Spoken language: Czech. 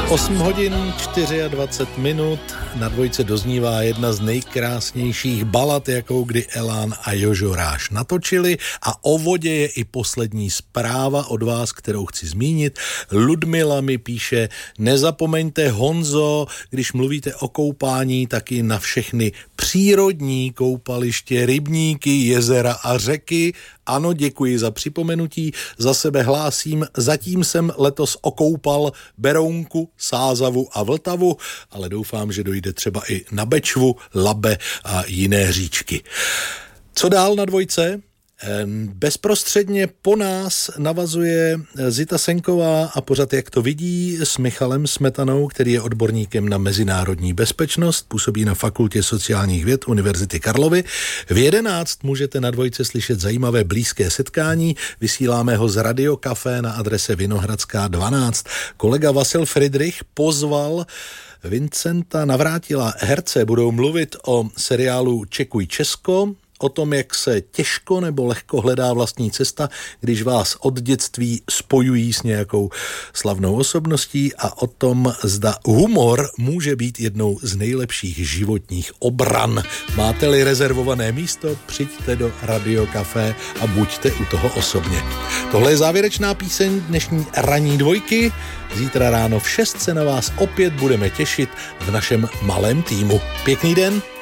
8 hodin 24 minut, na dvojce doznívá jedna z nejkrásnějších balad, jakou kdy Elán a Jožo Ráš natočili, a o vodě je i poslední zpráva od vás, kterou chci zmínit. Ludmila mi píše: nezapomeňte, Honzo, když mluvíte o koupání, taky na všechny přírodní koupaliště, rybníky, jezera a řeky. Ano, děkuji za připomenutí, za sebe hlásím, zatím jsem letos okoupal Berounku, Sázavu a Vltavu, ale doufám, že dojde třeba i na Bečvu, Labe a jiné říčky. Co dál na dvojce? Bezprostředně po nás navazuje Zita Senková a pořad Jak to vidí s Michalem Smetanou, který je odborníkem na mezinárodní bezpečnost, působí na Fakultě sociálních věd Univerzity Karlovy. V 11 můžete na dvojce slyšet zajímavé blízké setkání, vysíláme ho z Radio Café na adrese Vinohradská 12. Kolega Vasil Friedrich pozval Vincenta Navrátila, herce, budou mluvit o seriálu Čekuj Česko, o tom, jak se těžko nebo lehko hledá vlastní cesta, když vás od dětství spojují s nějakou slavnou osobností, a o tom, zda humor může být jednou z nejlepších životních obran. Máte-li rezervované místo, přijďte do Radio Café a buďte u toho osobně. Tohle je závěrečná píseň dnešní ranní dvojky. Zítra ráno v 6 se na vás opět budeme těšit v našem malém týmu. Pěkný den.